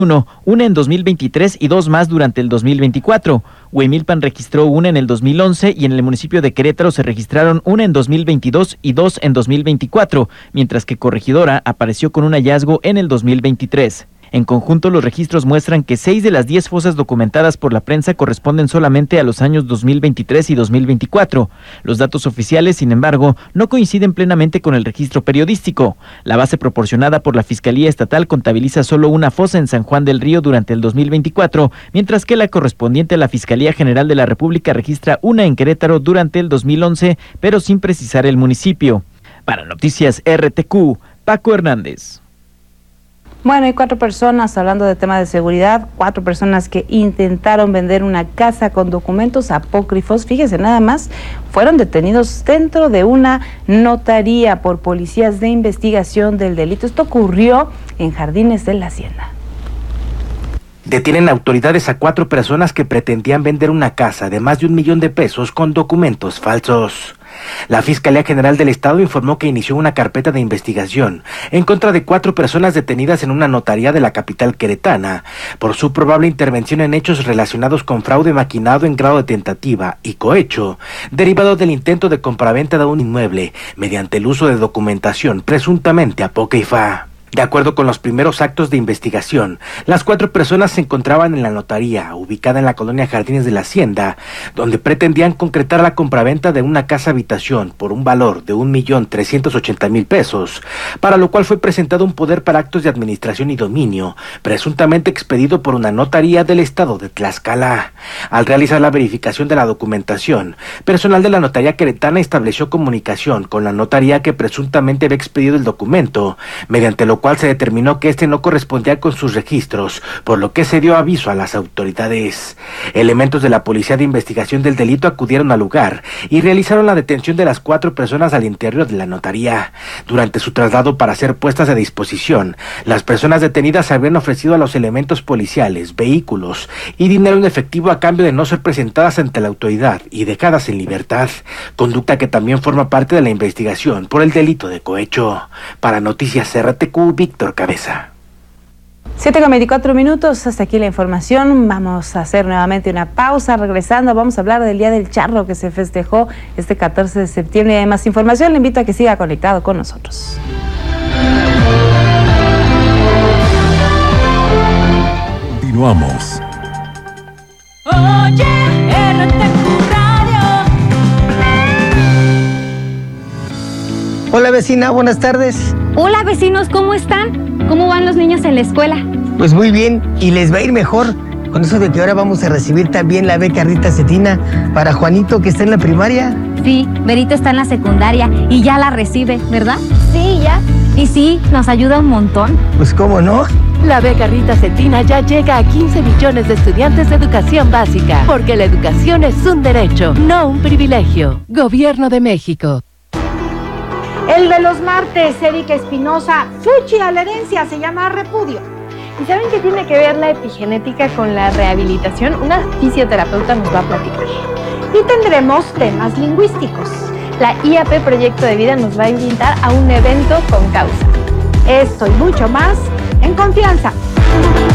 una en 2023 y dos más durante el 2024. Huimilpan registró una en el 2011 y en el municipio de Querétaro se registraron una en 2022 y dos en 2024, mientras que Corregidora apareció con un hallazgo en el 2023. En conjunto, los registros muestran que 6 de las 10 fosas documentadas por la prensa corresponden solamente a los años 2023 y 2024. Los datos oficiales, sin embargo, no coinciden plenamente con el registro periodístico. La base proporcionada por la Fiscalía Estatal contabiliza solo una fosa en San Juan del Río durante el 2024, mientras que la correspondiente a la Fiscalía General de la República registra una en Querétaro durante el 2011, pero sin precisar el municipio. Para Noticias RTQ, Paco Hernández. Bueno, hay 4 personas, hablando de tema de seguridad, 4 personas que intentaron vender una casa con documentos apócrifos, fíjese nada más, fueron detenidos dentro de una notaría por policías de investigación del delito. Esto ocurrió en Jardines de la Hacienda. Detienen autoridades a 4 personas que pretendían vender una casa de más de $1 millón con documentos falsos. La Fiscalía General del Estado informó que inició una carpeta de investigación en contra de 4 personas detenidas en una notaría de la capital queretana por su probable intervención en hechos relacionados con fraude maquinado en grado de tentativa y cohecho, derivado del intento de compraventa de un inmueble mediante el uso de documentación presuntamente apócrifa. De acuerdo con los primeros actos de investigación, las 4 personas se encontraban en la notaría, ubicada en la colonia Jardines de la Hacienda, donde pretendían concretar la compraventa de una casa habitación por un valor de $1,380,000, para lo cual fue presentado un poder para actos de administración y dominio, presuntamente expedido por una notaría del estado de Tlaxcala. Al realizar la verificación de la documentación, personal de la notaría queretana estableció comunicación con la notaría que presuntamente había expedido el documento, mediante lo cual se determinó que este no correspondía con sus registros, por lo que se dio aviso a las autoridades. Elementos de la Policía de Investigación del Delito acudieron al lugar y realizaron la detención de las 4 personas al interior de la notaría. Durante su traslado para ser puestas a disposición, las personas detenidas habían ofrecido a los elementos policiales vehículos y dinero en efectivo a cambio de no ser presentadas ante la autoridad y dejadas en libertad, conducta que también forma parte de la investigación por el delito de cohecho. Para Noticias RTQ, Víctor Cabeza. 7:24, hasta aquí la información. Vamos a hacer nuevamente una pausa. Regresando, vamos a hablar del Día del Charro que se festejó este 14 de septiembre. Y hay más información, le invito a que siga conectado con nosotros. Continuamos. Oye, RTQ Radio. Hola vecina, buenas tardes. Hola vecinos, ¿cómo están? ¿Cómo van los niños en la escuela? Pues muy bien, y les va a ir mejor con eso de que ahora vamos a recibir también la beca Rita Cetina para Juanito, que está en la primaria. Sí, Berito está en la secundaria y ya la recibe, ¿verdad? Sí, ya. Y sí, nos ayuda un montón. Pues cómo no. La beca Rita Cetina ya llega a 15 millones de estudiantes de educación básica, porque la educación es un derecho, no un privilegio. Gobierno de México. El de los martes, Erika Espinosa, fuchi a la herencia, se llama repudio. ¿Y saben qué tiene que ver la epigenética con la rehabilitación? Una fisioterapeuta nos va a platicar. Y tendremos temas lingüísticos. La IAP Proyecto de Vida nos va a invitar a un evento con causa. Esto y mucho más en Confianza.